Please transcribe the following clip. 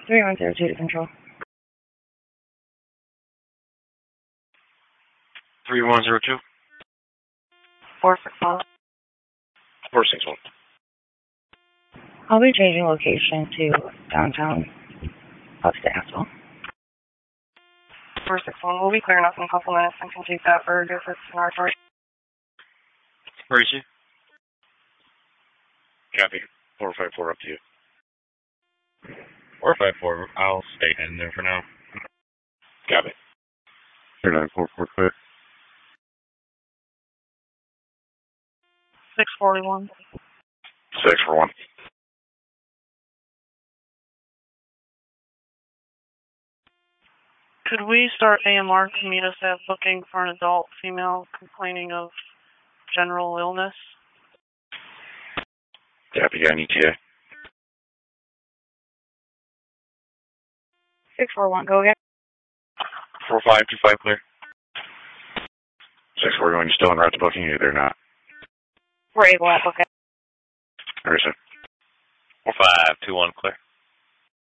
3102 to control. 3102. 461. 461. I'll be changing location to downtown upstate Asheville. 461. We'll be clearing up in a couple minutes and can take that for good for our report. Where is she? Copy. 454 up to you. 454, I'll stay in there for now. Copy. 394 clear. 641. 641. Could we start AMR to meet us at booking for an adult female complaining of general illness? Copy, got an ETA. 641. Go again. 4525 clear. 641, you still en route to booking, either not? We're able to book it. Where is it? 4521 clear.